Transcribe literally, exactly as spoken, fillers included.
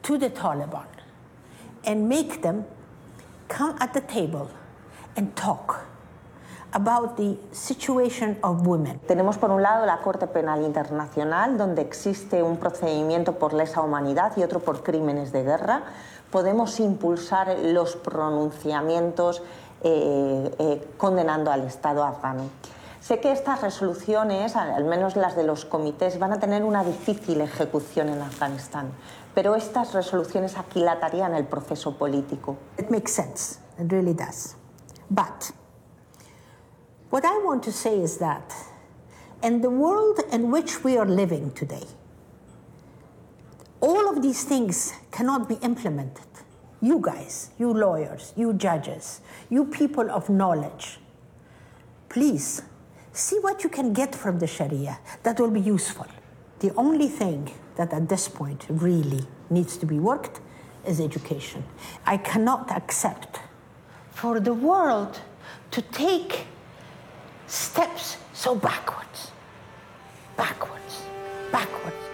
to the Taliban and make them come at the table and talk about the situation of women. Tenemos por un lado la Corte Penal Internacional, donde existe un procedimiento por lesa humanidad y otro por crímenes de guerra. Podemos impulsar los pronunciamientos eh, eh, condenando al Estado afgano. Sé que estas resoluciones, al menos las de los comités, van a tener una difícil ejecución en Afganistán, pero estas resoluciones aquilatarían el proceso político. It makes sense, it really does. But what I want to say is that in the world in which we are living today, all of these things cannot be implemented. You guys, you lawyers, you judges, you people of knowledge, please see what you can get from the Sharia that will be useful. The only thing that at this point really needs to be worked is education. I cannot accept for the world to take steps so backwards, backwards, backwards.